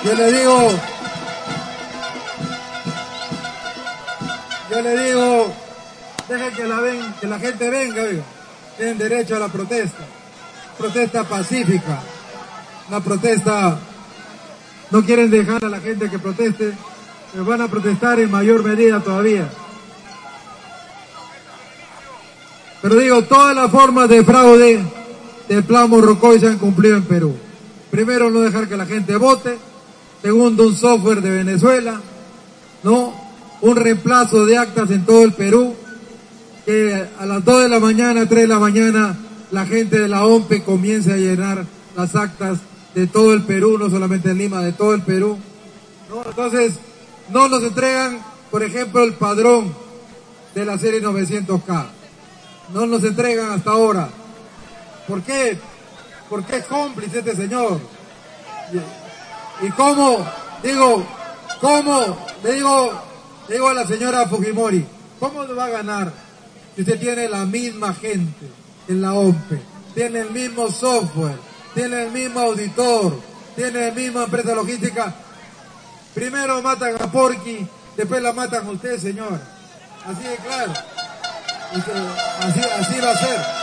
Yo le digo, dejen que la gente venga, oiga. Tienen derecho a la protesta pacífica. La protesta, no quieren dejar a la gente que proteste, pero van a protestar en mayor medida todavía. Pero digo, todas las formas de fraude del Plan Morrocoy se han cumplido en Perú. Primero, no dejar que la gente vote. Segundo, un software de Venezuela, ¿no? Un reemplazo de actas en todo el Perú, que a las 2 de la mañana, 3 de la mañana, la gente de la OMPE comience a llenar las actas de todo el Perú, no solamente en Lima, de todo el Perú, ¿no? Entonces, no nos entregan, por ejemplo, el padrón de la serie 900K. No nos entregan hasta ahora. ¿Por qué? Porque es cómplice este señor. ¿Y cómo? Le digo a la señora Fujimori, ¿cómo va a ganar si usted tiene la misma gente en la OMPE? Tiene el mismo software, tiene el mismo auditor, tiene la misma empresa logística. Primero matan a Porky, después la matan a usted, señor. Así de claro. Así va a ser.